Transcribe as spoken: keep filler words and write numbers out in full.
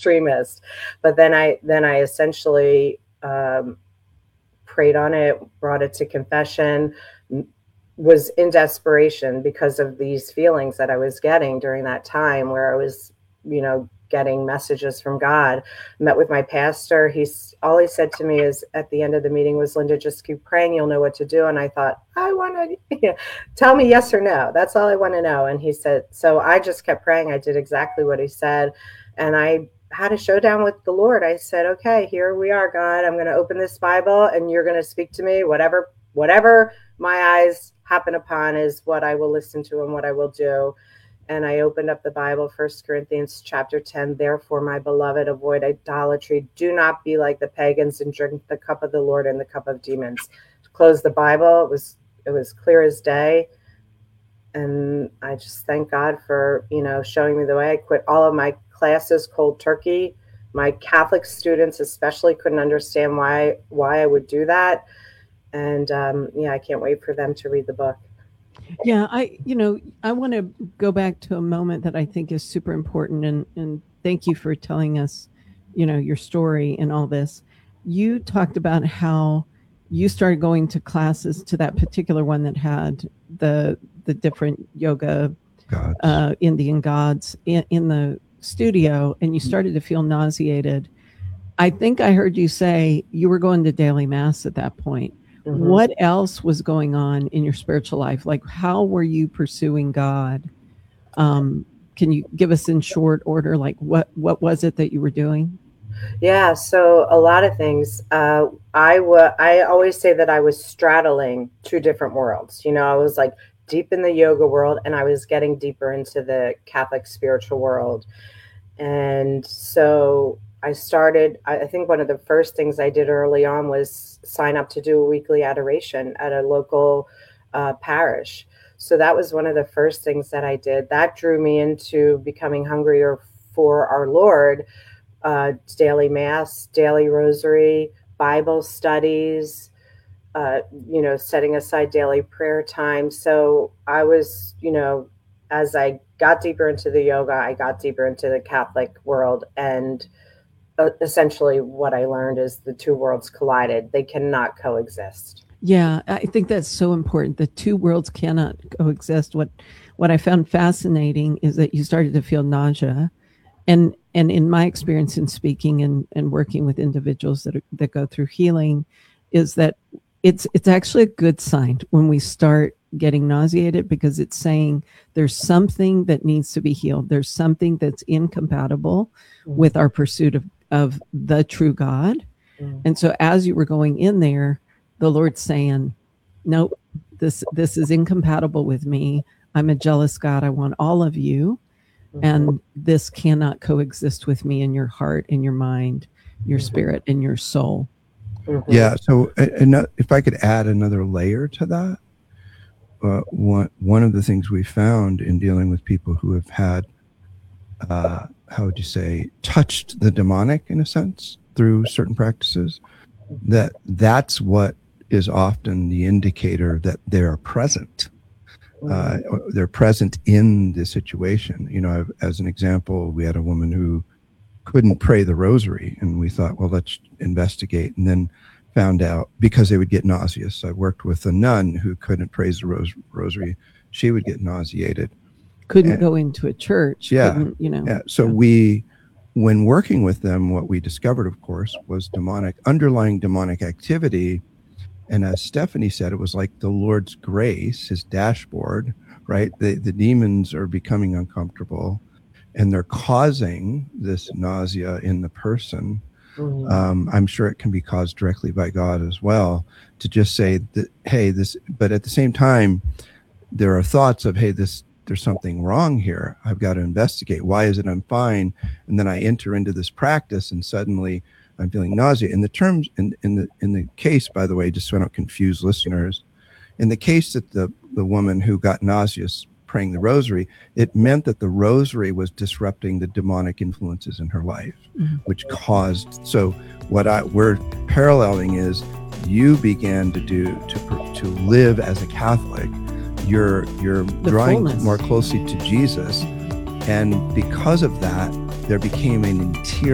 extremist. But then I then I essentially um, prayed on it, brought it to confession, was in desperation because of these feelings that I was getting during that time where I was, you know, getting messages from God. Met with my pastor. He's all he said to me is at the end of the meeting was, Linda, just keep praying. You'll know what to do. And I thought, I want to, you know, tell me yes or no. That's all I want to know. And he said, so I just kept praying. I did exactly what he said. And I had a showdown with the Lord. I said, okay, here we are, God. I'm going to open this Bible and you're going to speak to me. Whatever, whatever my eyes happen upon is what I will listen to and what I will do. And I opened up the Bible, First Corinthians chapter ten. Therefore, my beloved, avoid idolatry. Do not be like the pagans and drink the cup of the Lord and the cup of demons. Close the Bible. It was it was clear as day. And I just thank God for, you know, showing me the way. I quit all of my classes cold turkey. My Catholic students especially couldn't understand why why I would do that. And um, yeah, I can't wait for them to read the book. Yeah, I, you know, I want to go back to a moment that I think is super important. And, and thank you for telling us, you know, your story and all this. You talked about how you started going to classes, to that particular one that had the the different yoga, gods. Uh, Indian gods in, in the studio, and you started to feel nauseated. I think I heard you say you were going to daily mass at that point. Mm-hmm. What else was going on in your spiritual life? Like, how were you pursuing God? Um, can you give us in short order, like what, what was it that you were doing? Yeah, so a lot of things. Uh, I wa- I always say that I was straddling two different worlds. You know, I was like deep in the yoga world and I was getting deeper into the Catholic spiritual world. And so I started, I think one of the first things I did early on was sign up to do a weekly adoration at a local uh, parish. So that was one of the first things that I did. That drew me into becoming hungrier for our Lord, uh, daily mass, daily rosary, Bible studies, uh, you know, setting aside daily prayer time. So I was, you know, as I got deeper into the yoga, I got deeper into the Catholic world. And uh, essentially what I learned is the two worlds collided. They cannot coexist. Yeah, I think that's so important. The two worlds cannot coexist. What what I found fascinating is that you started to feel nausea. And and in my experience in speaking and, and working with individuals that are, that go through healing, is that it's it's actually a good sign when we start getting nauseated, because it's saying there's something that needs to be healed. There's something that's incompatible mm. with our pursuit of, of the true God. Mm. And so as you were going in there, the Lord's saying, nope, this this is incompatible with me. I'm a jealous God. I want all of you. Mm-hmm. And this cannot coexist with me in your heart, in your mind, your mm-hmm. spirit, and your soul. Mm-hmm. Yeah. So uh, if I could add another layer to that, uh, one, one of the things we found in dealing with people who have had, uh, how would you say, touched the demonic in a sense through certain practices, that that's what is often the indicator that they are present. Uh, they're present in the situation. You know, as an example, we had a woman who couldn't pray the rosary, and we thought, well, let's investigate, and then found out because they would get nauseous. I worked with a nun who couldn't pray the ros- rosary. She would get nauseated. Couldn't and, go into a church. Yeah. You know. Yeah. So yeah. we, when working with them, what we discovered, of course, was demonic, underlying demonic activity. And as Stephanie said, it was like the Lord's grace, his dashboard, right? The, the demons are becoming uncomfortable and they're causing this nausea in the person. Mm-hmm. Um, I'm sure it can be caused directly by God as well, to just say that, hey, this, but at the same time, there are thoughts of, hey, this, there's something wrong here. I've got to investigate. Why is it I'm fine? And then I enter into this practice and suddenly I'm feeling nausea. In the terms, in, in the in the case, by the way, just so I don't confuse listeners, in the case that the, the woman who got nauseous praying the rosary, it meant that the rosary was disrupting the demonic influences in her life, mm-hmm. which caused, so what I we're paralleling is you began to do, to to live as a Catholic, you're, you're drawing fullness. More closely to Jesus. And because of that, there became an interior